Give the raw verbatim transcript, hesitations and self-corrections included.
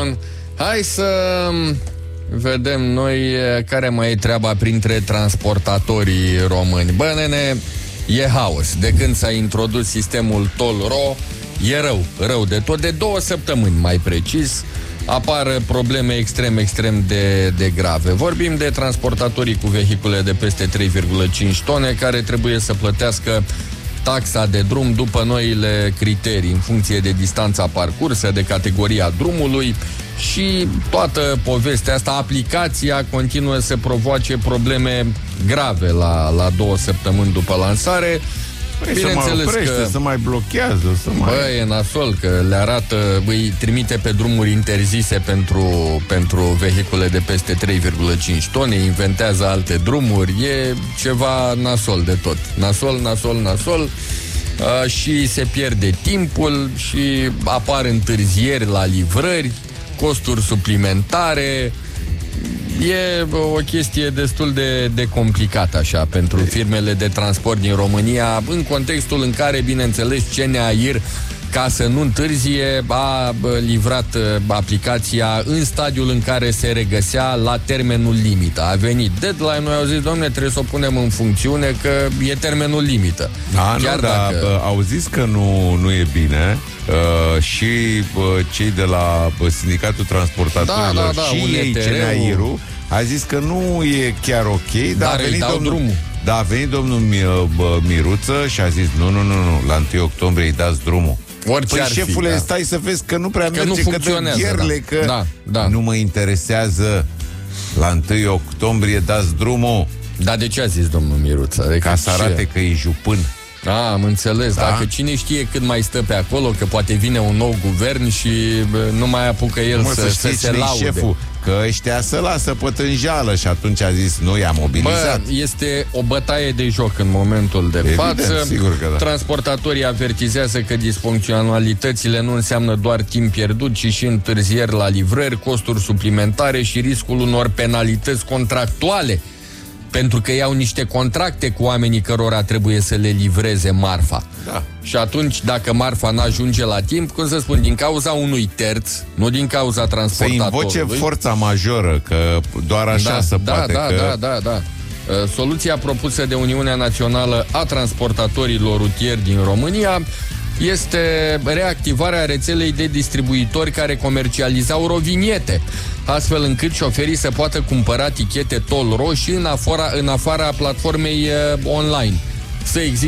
Bun, hai să vedem noi care mai e treaba printre transportatorii români. Bă, nene, e haos. De când s-a introdus sistemul toll-ro, e rău, rău de tot. De două săptămâni, mai precis, apar probleme extrem, extrem de, de grave. Vorbim de transportatorii cu vehicule de peste trei virgulă cinci tone care trebuie să plătească taxa de drum după noile criterii, în funcție de distanța parcursă, de categoria drumului și toată povestea asta. Aplicația continuă să provoace probleme grave la, la două săptămâni după lansare. Păi să mai oprește, că, să mai blochează, să mai... Bă, e nasol că le arată, îi trimite pe drumuri interzise pentru, pentru vehicule de peste trei virgulă cinci tone, inventează alte drumuri, e ceva nasol de tot. Nasol, nasol, nasol uh, și se pierde timpul și apar întârzieri la livrări, costuri suplimentare. E o chestie destul de, de complicată așa pentru firmele de transport din România, în contextul în care, bineînțeles, C N A I R, ca să nu întârzie, a livrat aplicația în stadiul în care se regăsea la termenul limită. A venit deadline-ul, au zis, domne, trebuie să o punem în funcțiune, că e termenul limită. Da, chiar nu, dacă... dar au zis că nu, nu e bine. Uh, și uh, cei de la uh, Sindicatul Transportatorilor, da, da, da, și ei, C N A I R-ul, a zis că nu e chiar ok, dar, dar a venit domnul, drumul. Da, a venit domnul Miruță și a zis nu, nu, nu, nu, la întâi octombrie îi dați drumul. Orice păi, șefule, fi, da. Stai să vezi că nu prea că merge, nu că dă gherle, da. că da, da. nu mă interesează. La întâi octombrie dați drumul. Dar de ce a zis domnul Miruță? Adică ca să arate ce? Că e jupân. Da, am înțeles, da? Dacă cine știe cât mai stă pe acolo, că poate vine un nou guvern și nu mai apucă el mă, să, să, să se laude. Șeful, că ăștia să lasă pătânjeală și atunci a zis, nu i-a mobilizat. Bă, este o bătaie de joc în momentul de Evident, față. Sigur că da. Transportatorii avertizează că disfuncționalitățile nu înseamnă doar timp pierdut, ci și întârzieri la livrări, costuri suplimentare și riscul unor penalități contractuale, pentru că iau niște contracte cu oamenii cărora trebuie să le livreze marfa. Da. Și atunci, dacă marfa n-ajunge la timp, cum să spun, din cauza unui terț, nu din cauza transportatorului. Să invoce forța majoră, că doar așa da, se da, poate. Da, că... da, da, da. Soluția propusă de Uniunea Națională a Transportatorilor Rutieri din România este reactivarea rețelei de distribuitori care comercializau roviniete, astfel încât șoferii să poată cumpăra tichete toll-ro și în afara, în afara platformei uh, online. Să existe